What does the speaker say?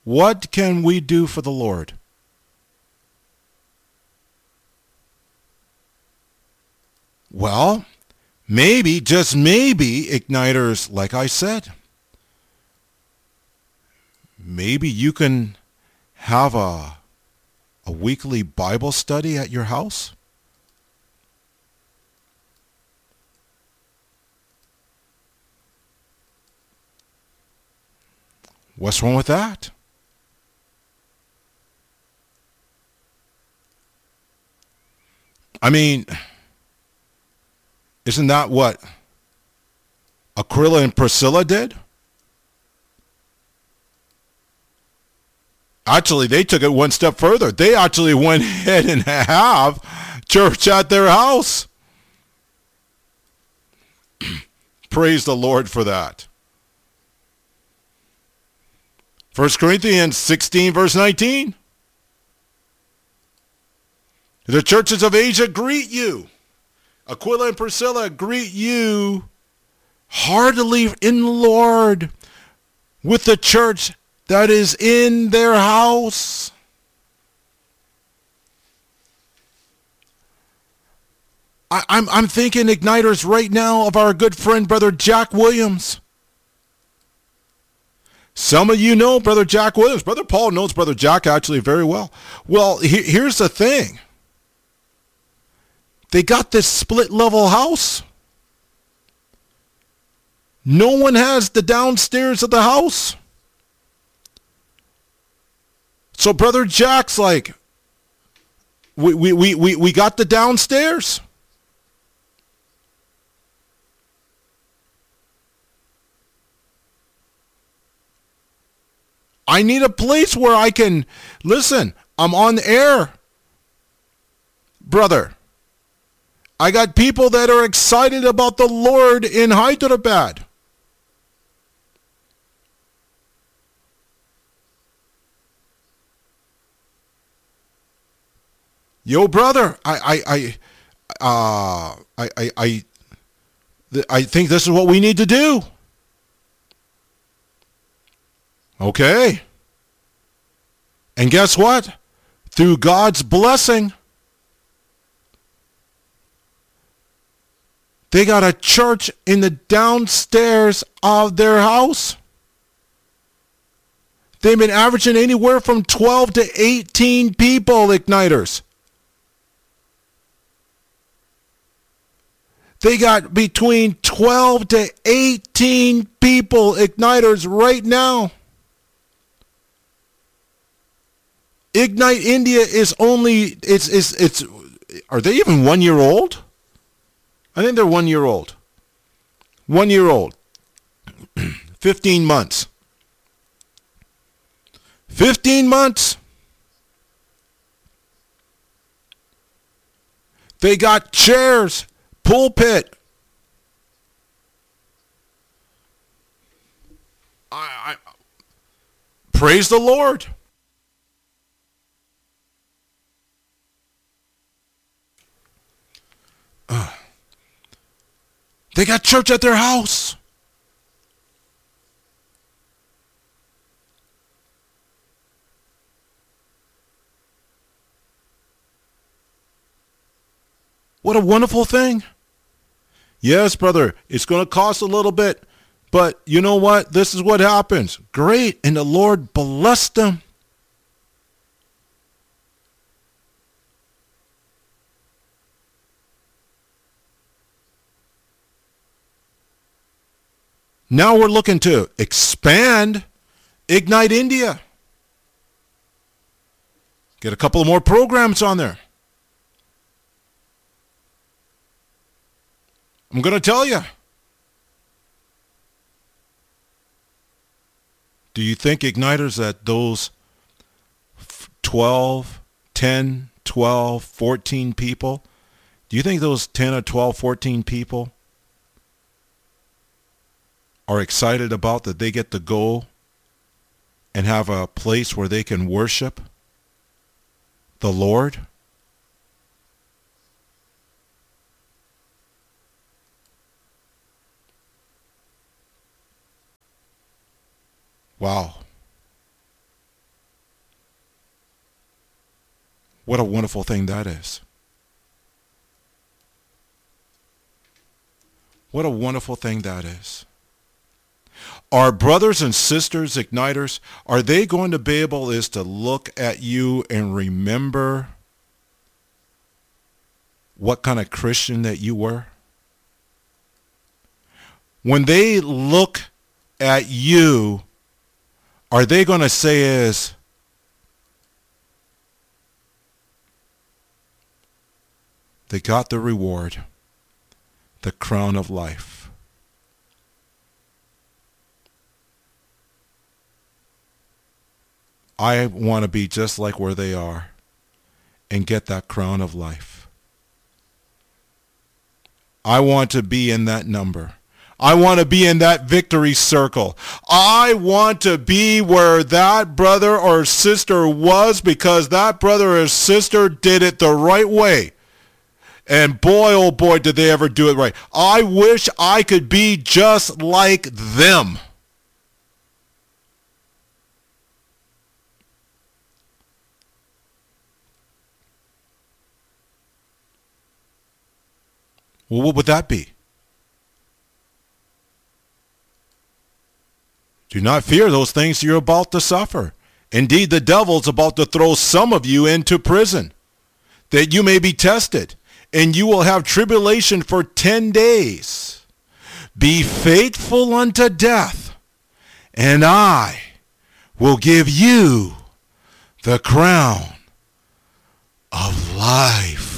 What can we do for the Lord? Well, maybe, just maybe, Igniters, like I said, maybe you can have a weekly Bible study at your house. What's wrong with that? I mean, isn't that what Aquila and Priscilla did? Actually, they took it one step further. They actually went ahead and have church at their house. Praise the Lord for that. 1 Corinthians 16, verse 19. The churches of Asia greet you. Aquila and Priscilla greet you heartily in the Lord with the church that is in their house. I'm thinking, Igniters, right now of our good friend, Brother Jack Williams. Some of you know Brother Jack Williams. Brother Paul knows Brother Jack actually very well. Well, here's the thing. They got this split-level house. No one has the downstairs of the house. So Brother Jack's like, we got the downstairs. I need a place where I can, listen, I'm on the air. Brother, I got people that are excited about the Lord in Hyderabad. Yo, brother, I think this is what we need to do. Okay. And guess what? Through God's blessing, they got a church in the downstairs of their house. They've been averaging anywhere from 12 to 18 people, Igniters. They got between 12 to 18 people, Igniters, right now. Ignite India is only, it's are they even 1 year old? I think they're 1 year old. 1 year old. 15 months. 15 months. They got chairs, pulpit. I praise the Lord. They got church at their house. What a wonderful thing. Yes, brother, it's going to cost a little bit, but you know what? This is what happens. Great, and the Lord blessed them. Now we're looking to expand Ignite India. Get a couple more programs on there. I'm going to tell you. Do you think, Igniters, that those 12, 10, 12, 14 people, do you think those 10 or 12, 14 people are excited about that they get to go and have a place where they can worship the Lord? Wow. What a wonderful thing that is. What a wonderful thing that is. Our brothers and sisters, Igniters, are they going to be able is to look at you and remember what kind of Christian that you were? When they look at you, are they going to say is, they got the reward, the crown of life. I want to be just like where they are and get that crown of life. I want to be in that number. I want to be in that victory circle. I want to be where that brother or sister was, because that brother or sister did it the right way. And boy, oh boy, did they ever do it right. I wish I could be just like them. Well, what would that be? Do not fear those things you're about to suffer. Indeed, the devil's about to throw some of you into prison, that you may be tested, and you will have tribulation for 10 days. Be faithful unto death, and I will give you the crown of life.